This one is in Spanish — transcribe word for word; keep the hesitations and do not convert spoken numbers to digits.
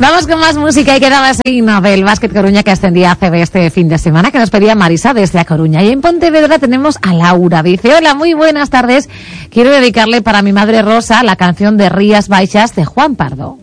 Vamos con más música y quedaba ese himno del Básquet Coruña que ascendía a C B este fin de semana, que nos pedía Marisa desde A Coruña. Y en Pontevedra tenemos a Laura. Dice, hola, muy buenas tardes. Quiero dedicarle para mi madre Rosa la canción de Rías Baixas de Juan Pardo.